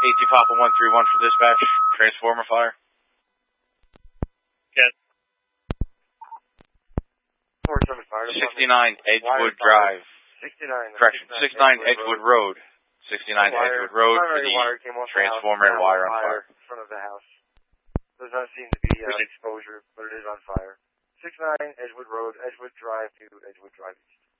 18 Papa 131 for dispatch. Transformer fire. Yes. 47 Fire Department. 69 Edgewood Drive. 69. Correction. 69 Edgewood Road. 69 Edgewood Road for the transformer and wire on fire. In front of the house. Does not seem to be exposure, but it is on fire. 69 Edgewood Road, Edgewood Drive to Edgewood Drive East.